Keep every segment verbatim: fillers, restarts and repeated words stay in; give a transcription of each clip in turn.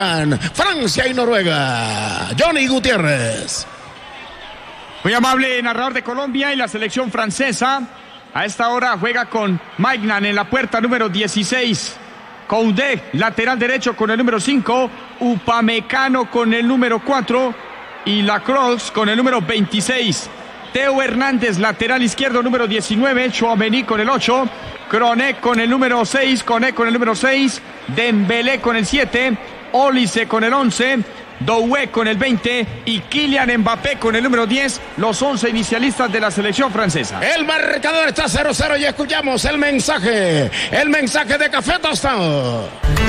Francia y Noruega. Johnny Gutiérrez. Muy amable narrador de Colombia y la selección francesa. A esta hora juega con Maignan en la puerta número dieciséis. Coudet, lateral derecho con el número cinco. Upamecano con el número cuatro. Y Lacroix con el número veintiséis. Teo Hernández, lateral izquierdo número diecinueve. Chouameni con el ocho. Kroné con el número seis. Koné con el número seis. Dembélé con el siete. Olise con el once, Doué con el veinte y Kylian Mbappé con el número diez, los once inicialistas de la selección francesa. El marcador está cero cero y escuchamos el mensaje, el mensaje de Café Tostado.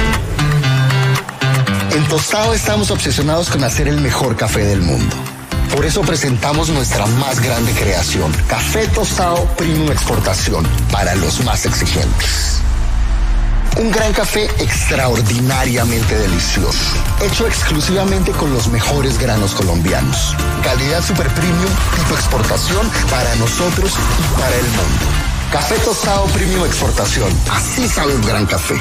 En Tostado estamos obsesionados con hacer el mejor café del mundo. Por eso presentamos nuestra más grande creación, Café Tostado Premium Exportación, para los más exigentes. Un gran café extraordinariamente delicioso, hecho exclusivamente con los mejores granos colombianos. Calidad super premium, tipo exportación para nosotros y para el mundo. Café Tostado Premium Exportación, así sabe un gran café.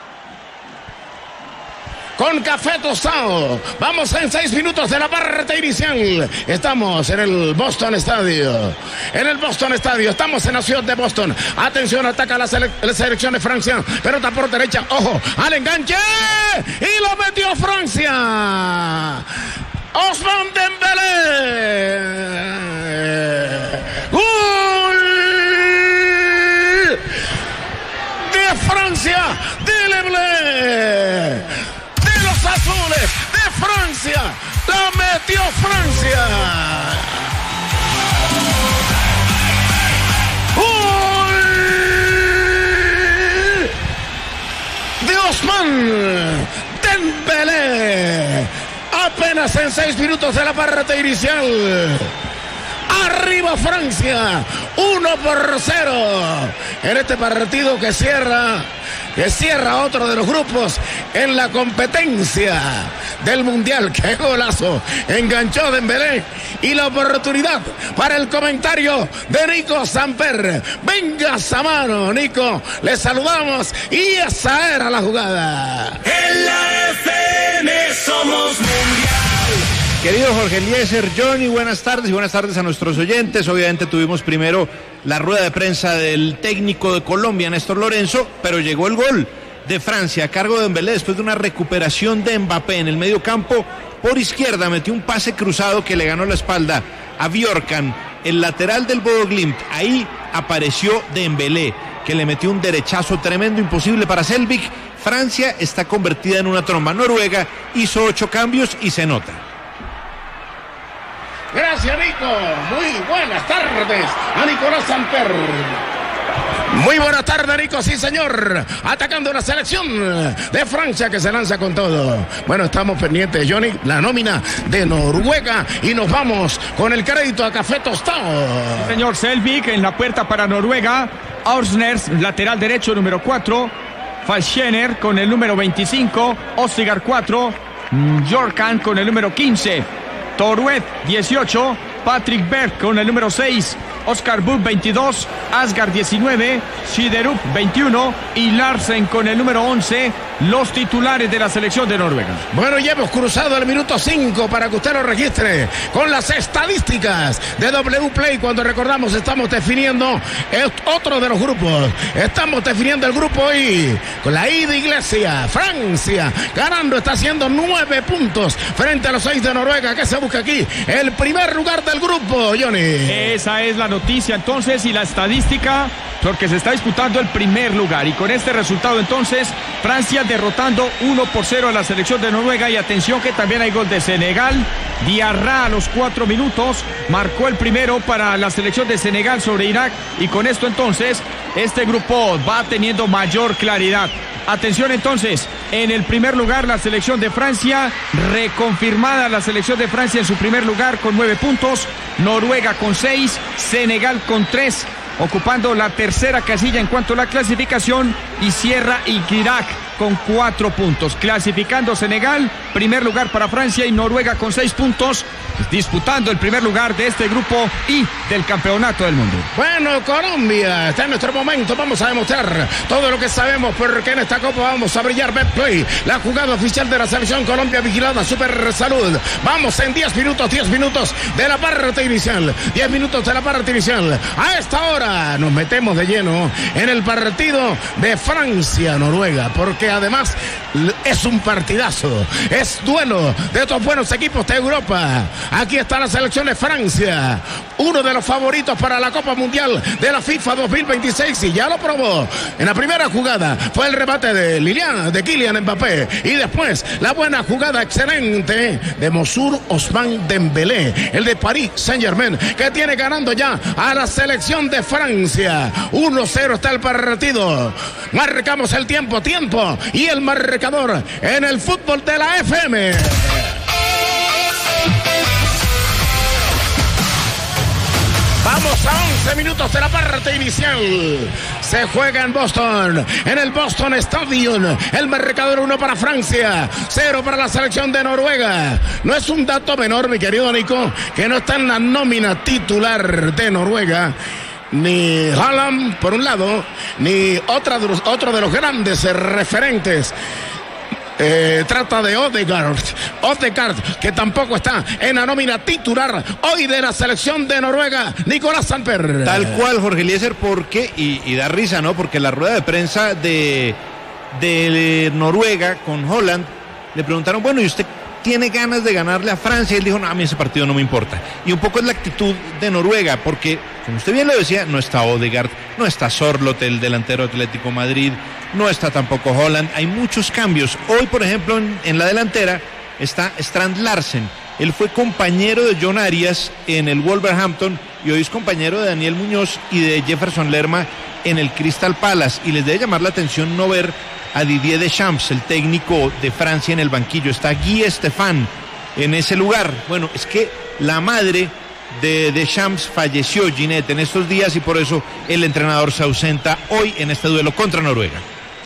Con Café Tostado, vamos en seis minutos de la parte inicial. Estamos en el Boston Estadio. En el Boston Estadio, estamos en la ciudad de Boston. Atención, ataca la, sele la selección de Francia. Pelota por derecha, ojo, al enganche. Y lo metió Francia. Ousmane Dembélé. ¡Gol de Francia! ¡Dembélé! Azules de Francia, la metió Francia. ¡Gol de Ousmane Dembélé! Apenas en seis minutos de la parte inicial. Arriba Francia, uno por cero. En este partido que cierra, que cierra otro de los grupos en la competencia del Mundial. ¡Qué golazo! Enganchó Dembélé y la oportunidad para el comentario de Nico Samper. Venga Samano, Nico, le saludamos y esa era la jugada. En la F M somos mundial. Querido Jorge Eliezer, Johnny, buenas tardes y buenas tardes a nuestros oyentes. Obviamente tuvimos primero la rueda de prensa del técnico de Colombia, Néstor Lorenzo, pero llegó el gol de Francia a cargo de Dembélé después de una recuperación de Mbappé en el medio campo. Por izquierda metió un pase cruzado que le ganó la espalda a Bjorkan, el lateral del Bodo Glimt. Ahí apareció Dembélé, que le metió un derechazo tremendo, imposible para Selvik. Francia está convertida en una tromba. Noruega hizo ocho cambios y se nota. Gracias, Nico. Muy buenas tardes a Nicolás Samper. Muy buenas tardes, Nico, sí señor. Atacando la selección de Francia que se lanza con todo. Bueno, estamos pendientes, Johnny, la nómina de Noruega y nos vamos con el crédito a Café Tostado. Señor Selvik en la puerta para Noruega. Aursnes, lateral derecho número cuatro. Falschener con el número veinticinco. Ostigar cuatro. Bjorkan con el número quince. Torwet dieciocho, Patrick Berg con el número seis, Oscar Buch veintidós, Asgard diecinueve, Siderup veintiuno y Larsen con el número once, los titulares de la selección de Noruega. Bueno, ya hemos cruzado el minuto cinco para que usted lo registre con las estadísticas de W Play. Cuando recordamos, estamos definiendo otro de los grupos. Estamos definiendo el grupo I con la I de Iglesia. Francia ganando, está haciendo nueve puntos frente a los seis de Noruega. ¿Qué se busca aquí? El primer lugar del grupo, Johnny. Esa es la noticia entonces y la estadística, porque se está disputando el primer lugar. Y con este resultado entonces, Francia derrotando uno por cero a la selección de Noruega. Y atención que también hay gol de Senegal. Diarra a los cuatro minutos marcó el primero para la selección de Senegal sobre Irak. Y con esto entonces, este grupo va teniendo mayor claridad. Atención entonces, en el primer lugar la selección de Francia, reconfirmada la selección de Francia en su primer lugar con nueve puntos, Noruega con seis, Senegal con tres, ocupando la tercera casilla en cuanto a la clasificación, y cierra Irak con cuatro puntos. Clasificando Senegal, primer lugar para Francia, y Noruega con seis puntos disputando el primer lugar de este grupo I del Campeonato del Mundo. Bueno, Colombia está en nuestro momento. Vamos a demostrar todo lo que sabemos, porque en esta Copa vamos a brillar. Betplay, la jugada oficial de la selección Colombia, vigilada Super Salud. Vamos en diez minutos, diez minutos de la parte inicial. diez minutos de la parte inicial. A esta hora nos metemos de lleno en el partido de Francia-Noruega, porque además es un partidazo. Es duelo de estos buenos equipos de Europa. Aquí está la selección de Francia, uno de los favoritos para la Copa Mundial de la FIFA dos mil veintiséis, y ya lo probó. En la primera jugada fue el remate de Lilian, de Kylian Mbappé, y después la buena jugada excelente de Mossour Osman Dembélé, el de Paris Saint-Germain, que tiene ganando ya a la selección de Francia. uno cero está el partido. Marcamos el tiempo, tiempo y el marcador en el fútbol de la F M. Vamos a once minutos de la parte inicial. Se juega en Boston, en el Boston Stadium. El marcador uno para Francia, cero para la selección de Noruega. No es un dato menor, mi querido Nico, que no está en la nómina titular de Noruega ni Haaland por un lado, ni otra de los, otro de los grandes referentes. Eh, trata de Odegaard, Odegaard, que tampoco está en la nómina titular hoy de la selección de Noruega, Nicolás Samper. Tal cual, Jorge Eliezer, porque, y, y da risa, ¿no? Porque la rueda de prensa de, de Noruega con Haaland, le preguntaron, bueno, ¿y usted tiene ganas de ganarle a Francia? Y él dijo, no, a mí ese partido no me importa. Y un poco es la actitud de Noruega, porque, como usted bien lo decía, no está Odegaard, no está Sorloth, el delantero Atlético Madrid, no está tampoco Haaland, hay muchos cambios. Hoy, por ejemplo, en, en la delantera está Strand Larsen. Él fue compañero de John Arias en el Wolverhampton y hoy es compañero de Daniel Muñoz y de Jefferson Lerma en el Crystal Palace. Y les debe llamar la atención no ver a Didier Deschamps, el técnico de Francia, en el banquillo. Está Guy Stéphane en ese lugar. Bueno, es que la madre de Deschamps falleció, Ginette, en estos días, y por eso el entrenador se ausenta hoy en este duelo contra Noruega.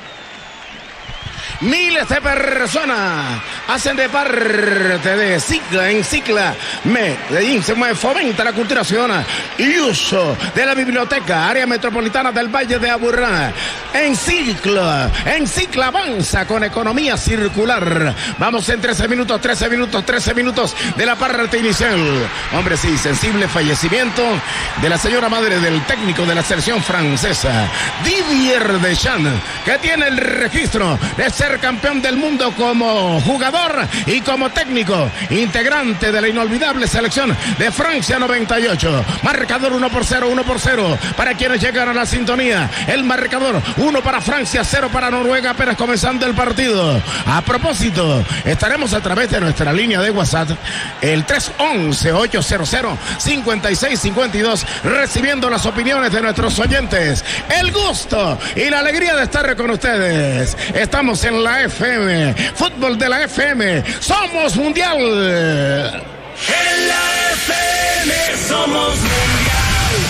Miles de personas hacen de parte de Cicla. En Cicla Medellín se mueve, fomenta la cultura ciudadana y uso de la biblioteca área metropolitana del Valle de Aburrá. En Cicla, en Cicla avanza con economía circular. Vamos en trece minutos, trece minutos, trece minutos de la parte inicial. Hombre, sí, sensible fallecimiento de la señora madre del técnico de la selección francesa, Didier Deschamps, que tiene el registro de ser campeón del mundo como jugador y como técnico, integrante de la inolvidable selección de Francia noventa y ocho. Marcador uno por cero, uno por cero para quienes llegan a la sintonía. El marcador uno para Francia, cero para Noruega, apenas comenzando el partido. A propósito, estaremos a través de nuestra línea de WhatsApp, el tres once, ochocientos, cincuenta y seis cincuenta y dos, recibiendo las opiniones de nuestros oyentes. El gusto y la alegría de estar con ustedes. Estamos en la F M, fútbol de la F M, somos mundial. En la F M somos mundial.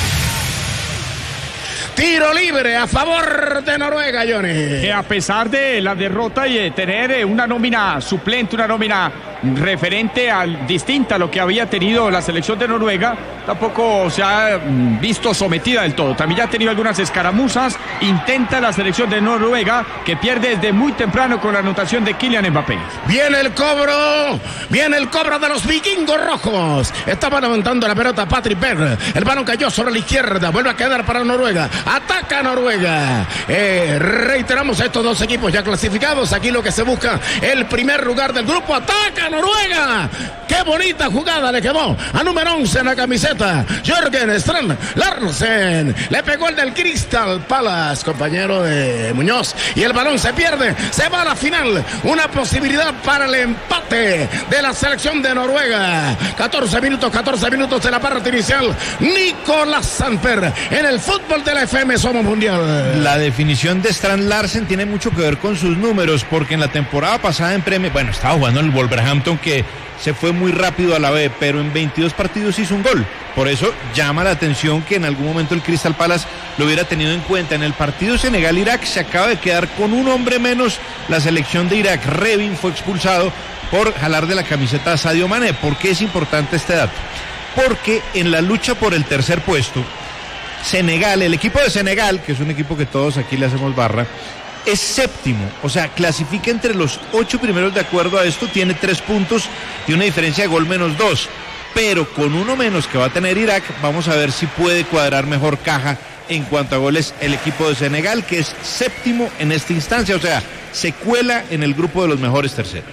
Tiro libre a favor de Noruega, Johnny. Que a pesar de la derrota y de tener una nómina suplente, una nómina referente al distinta a lo que había tenido la selección de Noruega, tampoco se ha visto sometida del todo. También ya ha tenido algunas escaramuzas. Intenta la selección de Noruega, que pierde desde muy temprano con la anotación de Kylian Mbappé. Viene el cobro, viene el cobro de los vikingos rojos. Estaba levantando la pelota Patrick Berg. El balón cayó sobre la izquierda, vuelve a quedar para Noruega. Ataca Noruega. Eh, reiteramos, estos dos equipos ya clasificados. Aquí lo que se busca, el primer lugar del grupo. Ataca Noruega. Qué bonita jugada le quedó a número once en la camiseta, Jørgen Strand Larsen. Le pegó el del Crystal Palace, compañero de Muñoz, y el balón se pierde. Se va a la final. Una posibilidad para el empate de la selección de Noruega. catorce minutos, catorce minutos de la parte inicial. Nicolás Samper en el fútbol de la F M somos mundial. La definición de Strand Larsen tiene mucho que ver con sus números, porque en la temporada pasada en Premier, bueno, estaba jugando en el Wolverhampton, que se fue muy rápido a la B, pero en veintidós partidos hizo un gol. Por eso llama la atención que en algún momento el Crystal Palace lo hubiera tenido en cuenta. En el partido Senegal-Irak se acaba de quedar con un hombre menos la selección de Irak. Revin fue expulsado por jalar de la camiseta a Sadio Mané. ¿Por qué es importante este dato? Porque en la lucha por el tercer puesto, Senegal, el equipo de Senegal, que es un equipo que todos aquí le hacemos barra, es séptimo, o sea, clasifica entre los ocho primeros de acuerdo a esto, tiene tres puntos y una diferencia de gol menos dos, pero con uno menos que va a tener Irak, vamos a ver si puede cuadrar mejor caja en cuanto a goles el equipo de Senegal, que es séptimo en esta instancia, o sea, se cuela en el grupo de los mejores terceros.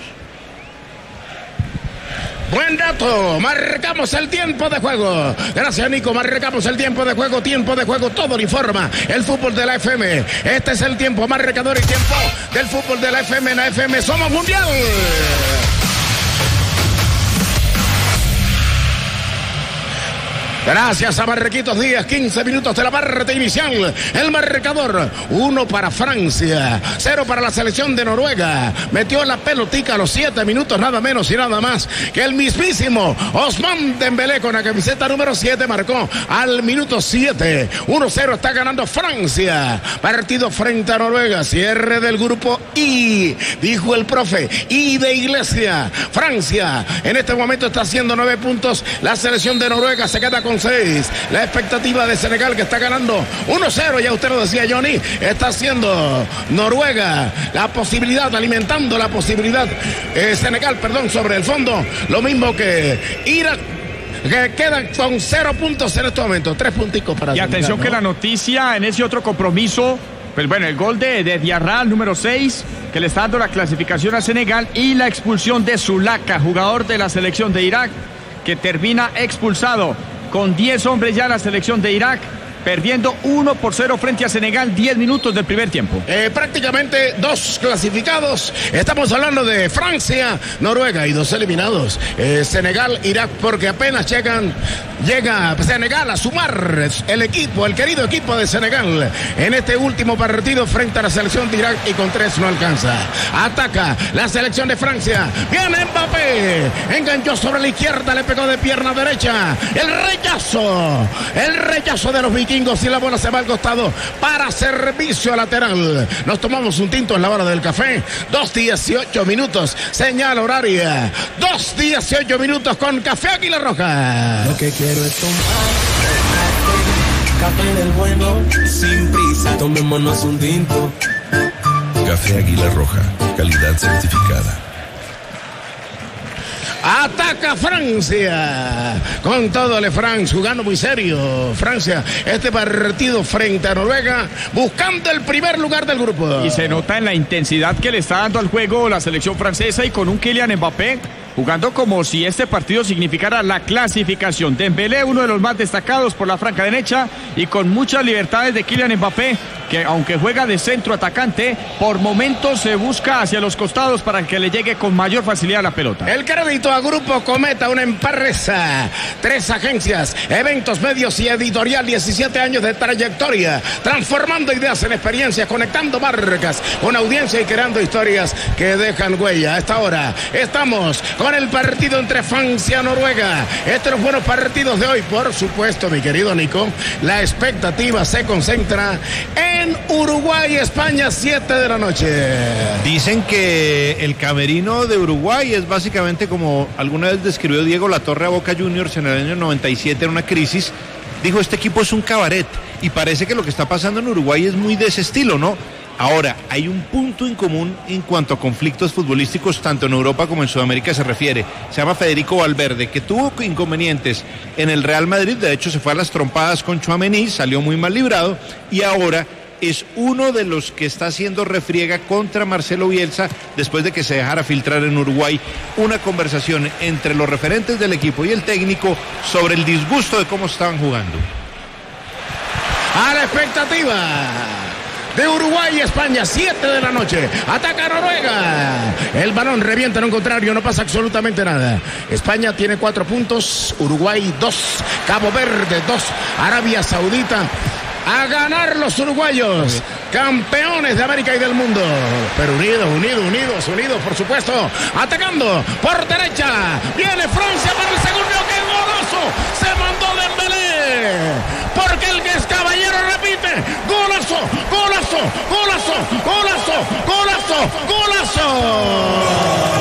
Buen dato, marcamos el tiempo de juego. Gracias, Nico, marcamos el tiempo de juego, tiempo de juego, todo lo informa el fútbol de la F M. Este es el tiempo marcador y tiempo del fútbol de la F M. En la F M somos mundial. Gracias a Marquitos Díaz, quince minutos de la parte inicial. El marcador, uno para Francia, cero para la selección de Noruega. Metió la pelotica a los siete minutos, nada menos y nada más que el mismísimo Ousmane Dembélé con la camiseta número siete, marcó al minuto siete. uno cero está ganando Francia. Partido frente a Noruega, cierre del grupo I, dijo el profe, I de Iglesia. Francia en este momento está haciendo nueve puntos. La selección de Noruega se queda con seis. La expectativa de Senegal, que está ganando uno cero, ya usted lo decía, Johnny, está haciendo Noruega la posibilidad, alimentando la posibilidad, eh, Senegal, perdón, sobre el fondo, lo mismo que Irak, que quedan con cero puntos en este momento, tres punticos para y Senegal, atención, ¿no? Que la noticia en ese otro compromiso, pues bueno, el gol de, de Diarra, número seis, que le está dando la clasificación a Senegal, y la expulsión de Zulaka, jugador de la selección de Irak, que termina expulsado. Con diez hombres ya la selección de Irak, perdiendo uno por cero frente a Senegal, diez minutos del primer tiempo. Eh, prácticamente dos clasificados. Estamos hablando de Francia, Noruega y dos eliminados. Eh, Senegal, Irak, porque apenas llegan, llega Senegal a sumar el equipo, el querido equipo de Senegal en este último partido frente a la selección de Irak, y con tres no alcanza. Ataca la selección de Francia. Viene Mbappé. Enganchó sobre la izquierda, le pegó de pierna derecha. El rechazo. El rechazo de los vikingos. Y la bola se va al costado para servicio lateral. Nos tomamos un tinto en la hora del café. dos dieciocho minutos, señal horaria. dos dieciocho minutos con Café Águila Roja. Lo que quiero es tomar café del bueno, sin prisa, tomémonos un tinto. Café Águila Roja, calidad certificada. Ataca Francia con todo Le France, jugando muy serio Francia este partido frente a Noruega, buscando el primer lugar del grupo. Y se nota en la intensidad que le está dando al juego la selección francesa, y con un Kylian Mbappé jugando como si este partido significara la clasificación. Dembélé, uno de los más destacados por la franca derecha, y con muchas libertades de Kylian Mbappé, que aunque juega de centro atacante, por momentos se busca hacia los costados para que le llegue con mayor facilidad la pelota. El crédito a Grupo Cometa, una empresa, tres agencias, eventos, medios y editorial, diecisiete años de trayectoria, transformando ideas en experiencias, conectando marcas con audiencia y creando historias que dejan huella. A esta hora estamos con el partido entre Francia y Noruega. Este es los buenos partidos de hoy. Por supuesto, mi querido Nico, la expectativa se concentra en Uruguay, España, siete de la noche. Dicen que el camerino de Uruguay es básicamente como alguna vez describió Diego Latorre a Boca Juniors en el año noventa y siete en una crisis. Dijo, este equipo es un cabaret, y parece que lo que está pasando en Uruguay es muy de ese estilo, ¿no? Ahora, hay un punto en común en cuanto a conflictos futbolísticos, tanto en Europa como en Sudamérica se refiere. Se llama Federico Valverde, que tuvo inconvenientes en el Real Madrid. De hecho, se fue a las trompadas con Tchouaméni, salió muy mal librado, y ahora es uno de los que está haciendo refriega contra Marcelo Bielsa, después de que se dejara filtrar en Uruguay una conversación entre los referentes del equipo y el técnico sobre el disgusto de cómo estaban jugando. A la expectativa de Uruguay y España, siete de la noche. Ataca Noruega. El balón revienta en un contrario, no pasa absolutamente nada. España tiene cuatro puntos, Uruguay dos, Cabo Verde dos, Arabia Saudita. A ganar los uruguayos, campeones de América y del mundo. Pero unidos, unidos, unidos, unidos, por supuesto. Atacando por derecha. Viene Francia para el segundo. ¡Qué golazo! Se mandó Dembélé. Porque el que es caballero repite. ¡Golazo! ¡Golazo! ¡Golazo! ¡Golazo! ¡Golazo! ¡Golazo!